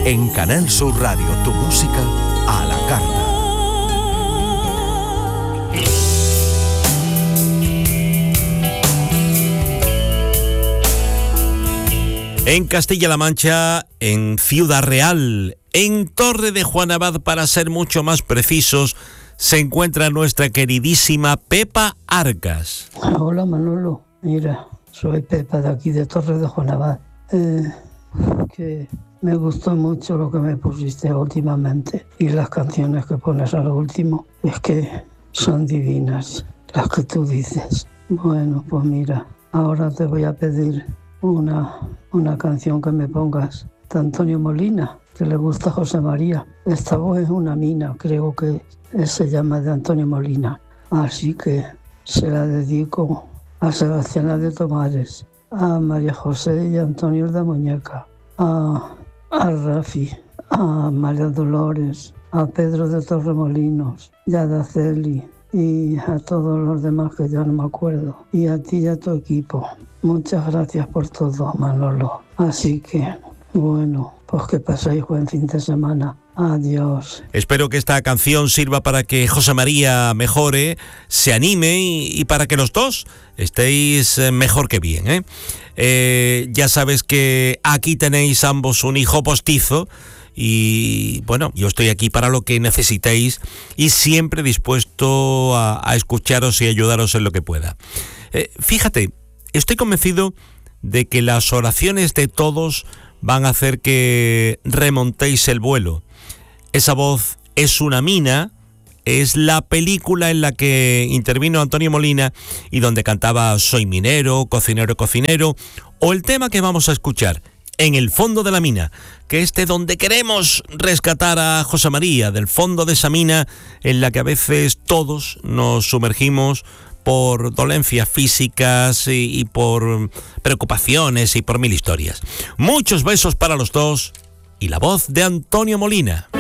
En Canal Sur Radio, tu música a la carta. En Castilla-La Mancha, en Ciudad Real, en Torre de Juan Abad, para ser mucho más precisos, se encuentra nuestra queridísima Pepa Arcas. Hola Manolo, mira, soy Pepa de aquí de Torre de Juan Abad. Que me gustó mucho lo que me pusiste últimamente y las canciones que pones a lo último, es que son divinas las que tú dices. Bueno, pues mira, ahora te voy a pedir una canción que me pongas de Antonio Molina, que le gusta a José María. Esta voz es una mina, creo que se llama, de Antonio Molina. Así que se la dedico a Sebastián de Tomares, a María José y a Antonio de Muñeca, a Rafi, a María Dolores, a Pedro de Torremolinos, y a Daceli, y a todos los demás que ya no me acuerdo, y a ti y a tu equipo. Muchas gracias por todo, Manolo. Así que, bueno, pues que paséis buen fin de semana. Adiós. Espero que esta canción sirva para que José María mejore, se anime y para que los dos estéis mejor que bien, ya sabes que aquí tenéis ambos un hijo postizo y bueno, yo estoy aquí para lo que necesitéis y siempre dispuesto a escucharos y ayudaros en lo que pueda. Fíjate, estoy convencido de que las oraciones de todos van a hacer que remontéis el vuelo. Esa voz es una mina, es la película en la que intervino Antonio Molina y donde cantaba Soy minero, cocinero, cocinero, o el tema que vamos a escuchar, En el fondo de la mina, que es de donde queremos rescatar a José María, del fondo de esa mina en la que a veces todos nos sumergimos por dolencias físicas y por preocupaciones y por mil historias. Muchos besos para los dos y la voz de Antonio Molina.